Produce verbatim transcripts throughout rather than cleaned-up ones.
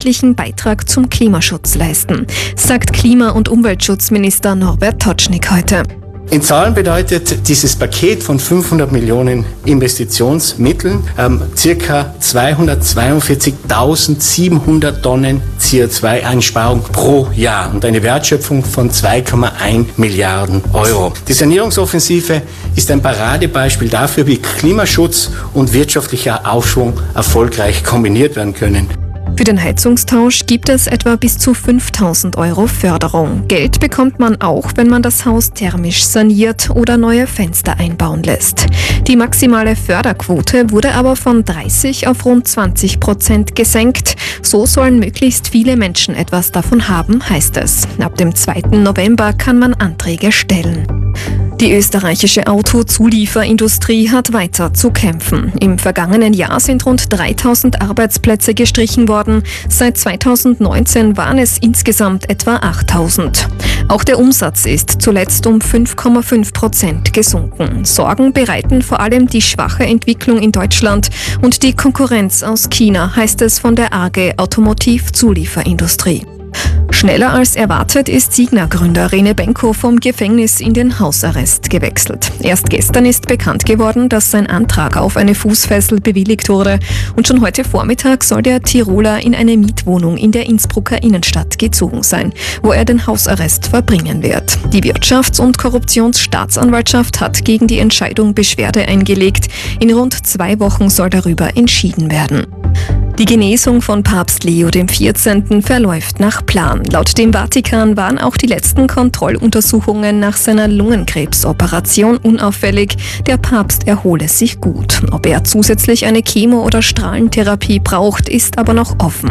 wesentlichen Beitrag zum Klimaschutz leisten, sagt Klima- und Umweltschutzminister Norbert Totschnig heute. In Zahlen bedeutet dieses Paket von fünfhundert Millionen Investitionsmitteln ähm, circa zweihundertzweiundvierzigtausendsiebenhundert Tonnen C O zwei Einsparung pro Jahr und eine Wertschöpfung von zwei Komma eins Milliarden Euro. Die Sanierungsoffensive ist ein Paradebeispiel dafür, wie Klimaschutz und wirtschaftlicher Aufschwung erfolgreich kombiniert werden können. Für den Heizungstausch gibt es etwa bis zu fünftausend Euro Förderung. Geld bekommt man auch, wenn man das Haus thermisch saniert oder neue Fenster einbauen lässt. Die maximale Förderquote wurde aber von dreißig auf rund zwanzig Prozent gesenkt. So sollen möglichst viele Menschen etwas davon haben, heißt es. Ab dem zweiten November kann man Anträge stellen. Die österreichische Autozulieferindustrie hat weiter zu kämpfen. Im vergangenen Jahr sind rund dreitausend Arbeitsplätze gestrichen worden. Seit zweitausendneunzehn waren es insgesamt etwa achttausend. Auch der Umsatz ist zuletzt um fünf Komma fünf Prozent gesunken. Sorgen bereiten vor allem die schwache Entwicklung in Deutschland und die Konkurrenz aus China, heißt es von der A G Automotiv-Zulieferindustrie. Schneller als erwartet ist Signa-Gründer Rene Benko vom Gefängnis in den Hausarrest gewechselt. Erst gestern ist bekannt geworden, dass sein Antrag auf eine Fußfessel bewilligt wurde. Und schon heute Vormittag soll der Tiroler in eine Mietwohnung in der Innsbrucker Innenstadt gezogen sein, wo er den Hausarrest verbringen wird. Die Wirtschafts- und Korruptionsstaatsanwaltschaft hat gegen die Entscheidung Beschwerde eingelegt. In rund zwei Wochen soll darüber entschieden werden. Die Genesung von Papst Leo der vierzehnte verläuft nach Plan. Laut dem Vatikan waren auch die letzten Kontrolluntersuchungen nach seiner Lungenkrebsoperation unauffällig. Der Papst erhole sich gut. Ob er zusätzlich eine Chemo- oder Strahlentherapie braucht, ist aber noch offen.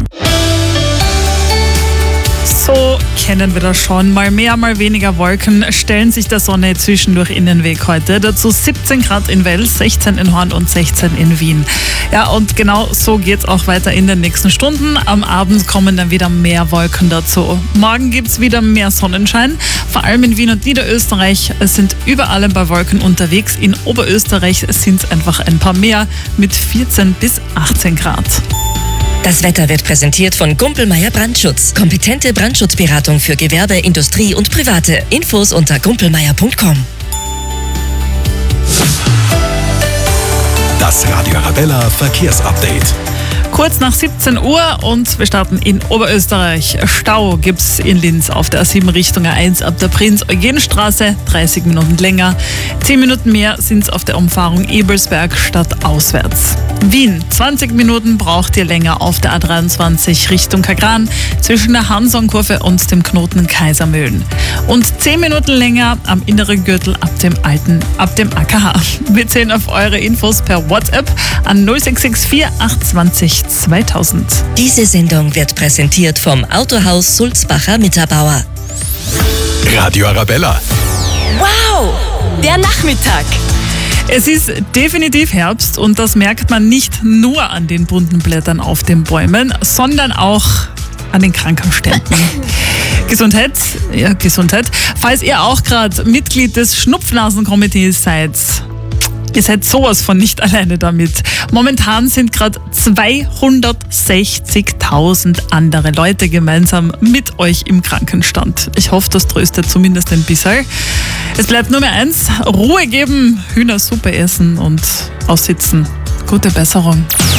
So kennen wir das schon. Mal mehr, mal weniger Wolken stellen sich der Sonne zwischendurch in den Weg heute. Dazu siebzehn Grad in Wels, sechzehn in Horn und sechzehn in Wien. Ja, und genau so geht's auch weiter in den nächsten Stunden. Am Abend kommen dann wieder mehr Wolken dazu. Morgen gibt's wieder mehr Sonnenschein. Vor allem in Wien und Niederösterreich sind überall ein paar Wolken unterwegs. In Oberösterreich sind es einfach ein paar mehr mit vierzehn bis achtzehn Grad. Das Wetter wird präsentiert von Gumpelmeier Brandschutz. Kompetente Brandschutzberatung für Gewerbe, Industrie und Private. Infos unter gumpelmeier punkt com. Das Radio Arabella Verkehrsupdate. Kurz nach siebzehn Uhr und wir starten in Oberösterreich. Stau gibt's in Linz auf der A sieben Richtung A eins ab der Prinz-Eugen-Straße, dreißig Minuten länger. zehn Minuten mehr sind's auf der Umfahrung Ebelsberg stadtauswärts. Wien, zwanzig Minuten braucht ihr länger auf der A dreiundzwanzig Richtung Kagran zwischen der Hansonkurve und dem Knoten Kaisermühlen. Und zehn Minuten länger am inneren Gürtel ab dem alten, ab dem A K H. Wir zählen auf eure Infos per WhatsApp an null sechs sechs vier acht zwanzig zweitausend. Diese Sendung wird präsentiert vom Autohaus Sulzbacher Mitterbauer. Radio Arabella. Wow, der Nachmittag. Es ist definitiv Herbst und das merkt man nicht nur an den bunten Blättern auf den Bäumen, sondern auch an den Krankenständen. Gesundheit, ja Gesundheit. Falls ihr auch gerade Mitglied des Schnupfnasenkomitees seid, ihr seid sowas von nicht alleine damit. Momentan sind gerade zweihundertsechzigtausend andere Leute gemeinsam mit euch im Krankenstand. Ich hoffe, das tröstet zumindest ein bisschen. Es bleibt nur mehr eins, Ruhe geben, Hühnersuppe essen und aussitzen. Gute Besserung.